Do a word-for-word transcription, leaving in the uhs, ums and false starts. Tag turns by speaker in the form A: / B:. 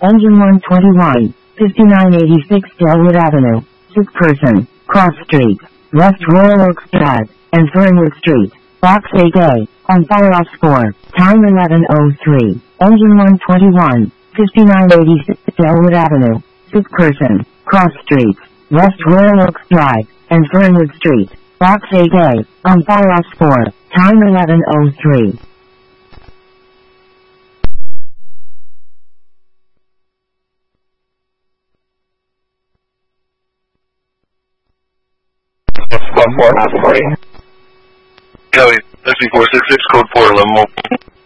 A: Engine one twenty-one, fifty-nine eighty-six Delwood Avenue, sick person, Cross Street, West Royal Oaks Drive, and Fernwood Street, Box eight A, on fire off score, time eleven oh three. Engine one twenty-one, fifty-nine eighty-six Delwood Avenue, sick person, Cross Street, West Royal Oaks Drive, and Fernwood Street, Box eight A, on fire off score, time eleven oh three.
B: one four nine four. Kelly, S B four six six, code four eleven.